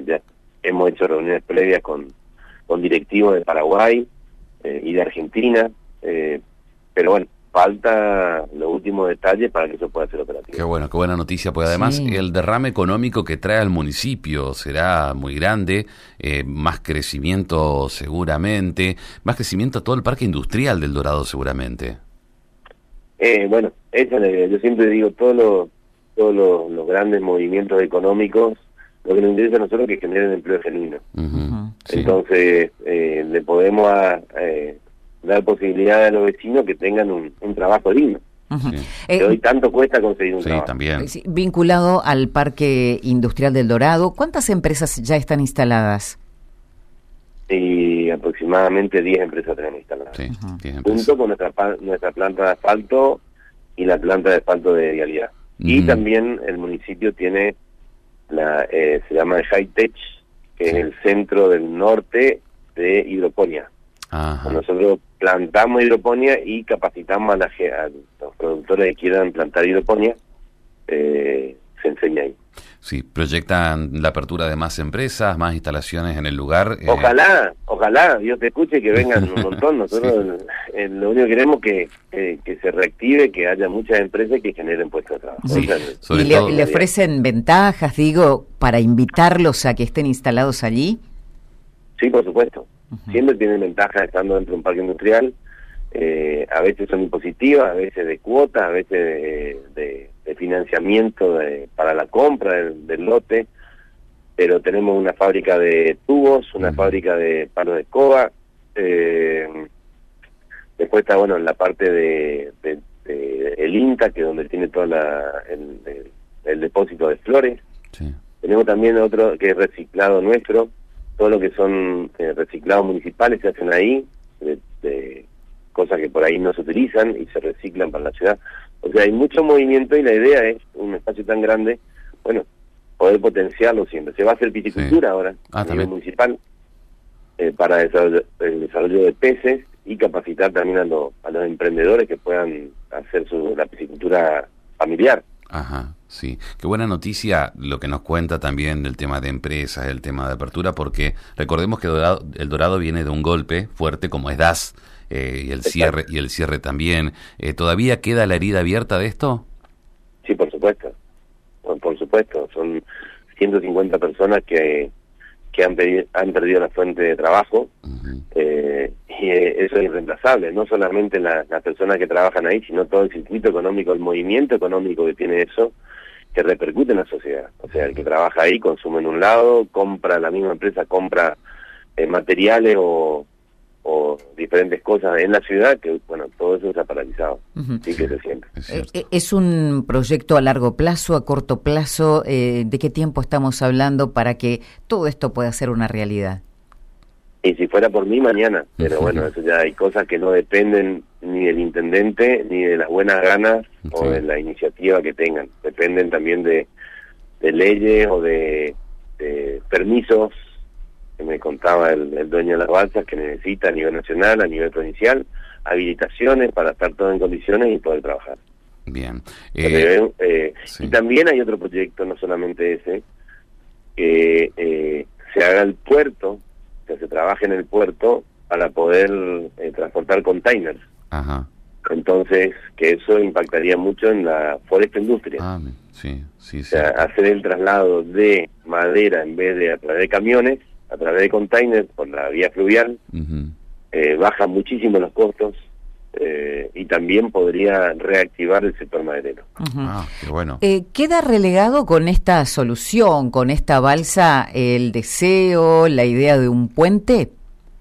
ya hemos hecho reuniones previas con directivos de Paraguay y de Argentina, pero bueno, falta los últimos detalles para que eso pueda ser operativo. Qué bueno, qué buena noticia, pues además el derrame económico que trae al municipio será muy grande, más crecimiento seguramente, más crecimiento a todo el parque industrial del Dorado seguramente. Bueno, esa es la idea. Yo siempre digo, todos los grandes movimientos económicos, lo que nos interesa a nosotros es que generen empleo genuino. Entonces, le podemos dar posibilidad a los vecinos que tengan un trabajo digno. Que hoy tanto cuesta conseguir un trabajo. También. Vinculado al Parque Industrial del Dorado, ¿cuántas empresas ya están instaladas? Y aproximadamente 10 empresas tenemos instaladas. Sí, 10 empresas. Junto con nuestra planta de asfalto y la planta de asfalto de vialidad. Y también el municipio tiene se llama el High Tech, que es el centro del norte de hidroponía. Nosotros plantamos hidroponía y capacitamos a los productores que quieran plantar hidroponía, se enseña ahí. Sí, proyectan la apertura de más empresas, más instalaciones en el lugar. Ojalá, Dios te escuche, que vengan un montón. Nosotros lo único que queremos es que se reactive, que haya muchas empresas que generen puestos de trabajo. Sí. ¿Y le ofrecen ventajas, digo, para invitarlos a que estén instalados allí? Sí, por supuesto. Siempre tienen ventajas estando dentro de un parque industrial. A veces son impositivas, a veces de cuotas, a veces de financiamiento para la compra del lote, pero tenemos una fábrica de tubos, una fábrica de palos de escoba, después está la parte de el INTA, que es donde tiene toda el depósito de flores. Tenemos también otro que es reciclado nuestro, todo lo que son reciclados municipales se hacen ahí, de cosas que por ahí no se utilizan y se reciclan para la ciudad. O sea, hay mucho movimiento y la idea es, un espacio tan grande, poder potenciarlo siempre. Se va a hacer piscicultura ahora, a nivel municipal, para el desarrollo de peces y capacitar también a los emprendedores que puedan hacer la piscicultura familiar. Sí. Qué buena noticia lo que nos cuenta también del tema de empresas, el tema de apertura, porque recordemos que el Dorado viene de un golpe fuerte como es DAS, y el cierre también. ¿Todavía queda la herida abierta de esto? Sí, por supuesto. Por supuesto. Son 150 personas que han perdido la fuente de trabajo, y eso es irreemplazable. No solamente las personas que trabajan ahí, sino todo el circuito económico, el movimiento económico que tiene eso, que repercute en la sociedad. O sea, el que trabaja ahí consume en un lado, compra, la misma empresa compra materiales o diferentes cosas en la ciudad, que todo eso está paralizado. Sí que se siente. ¿Es un proyecto a largo plazo, a corto plazo? ¿De qué tiempo estamos hablando para que todo esto pueda ser una realidad? Y si fuera por mí, mañana. Pero eso ya hay cosas que no dependen ni del intendente, ni de las buenas ganas o de la iniciativa que tengan. Dependen también de leyes o de permisos, que me contaba el dueño de las balsas, que necesita a nivel nacional, a nivel provincial, habilitaciones para estar todo en condiciones y poder trabajar. Bien. Y también hay otro proyecto, no solamente ese, que se haga el puerto, que se trabaje en el puerto para poder transportar containers. Entonces, que eso impactaría mucho en la foresta industria. O sea, hacer el traslado de madera en vez de a través de camiones, a través de containers por la vía fluvial, baja muchísimo los costos, y también podría reactivar el sector maderero. Qué bueno. ¿Queda relegado con esta solución, con esta balsa, el deseo, la idea de un puente?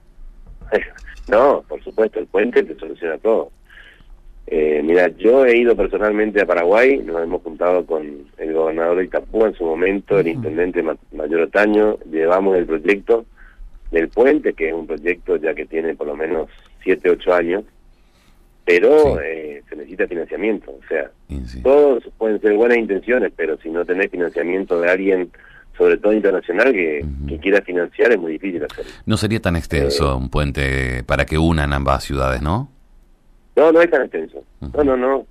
No, por supuesto, el puente te soluciona todo. Mira, yo he ido personalmente a Paraguay, nos hemos juntado con el gobernador de Itapúa en su momento, el intendente Mayor Otaño, llevamos el proyecto del puente, que es un proyecto ya que tiene por lo menos 7, 8 años, pero se necesita financiamiento. O sea, todos pueden ser buenas intenciones, pero si no tenés financiamiento de alguien, sobre todo internacional, que quiera financiar, es muy difícil hacerlo. No sería tan extenso un puente para que unan ambas ciudades, ¿no? No es tan extenso. No.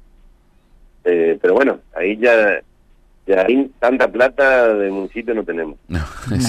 Pero ahí ya hay tanta plata del municipio no tenemos.